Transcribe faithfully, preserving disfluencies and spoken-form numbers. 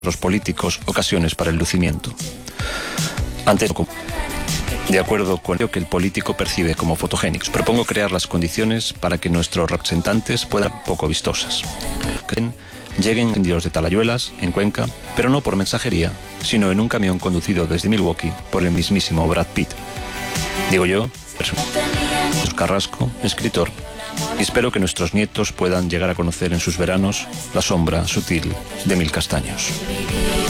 los políticos ocasiones para el lucimiento. Antes, de acuerdo con lo que el político percibe como fotogénicos, propongo crear las condiciones para que nuestros representantes puedan ser poco vistosas. Lleguen encendidos de talayuelas en Cuenca, pero no por mensajería, sino en un camión conducido desde Milwaukee por el mismísimo Brad Pitt. Digo yo, Carrasco, escritor, y espero que nuestros nietos puedan llegar a conocer en sus veranos la sombra sutil de mil castaños.